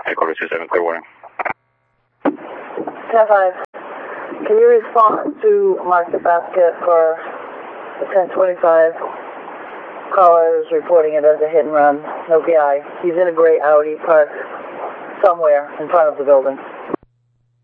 Echo 7, clear warning. 10-5. Can you respond to Market Basket for the 1025? Caller is reporting it as a hit and run. No PI. He's in a gray Audi parked somewhere in front of the building.